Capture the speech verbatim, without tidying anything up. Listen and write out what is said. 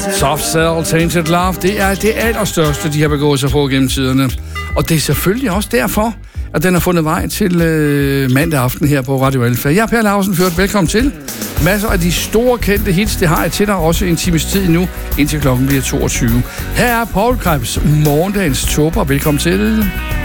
Soft Cell, Tainted Love, det er det allerstørste, de har begået sig på gennem tiderne. Og det er selvfølgelig også derfor, at den har fundet vej til øh, mandag aften her på Radio Alfa. Jeg er Per Lausen, ført. Velkommen til. Masser af de store kendte hits, det har jeg til dig også en times tid nu, indtil klokken bliver toogtyve. Her er Paul Krebs, morgendagens tåber. Velkommen til.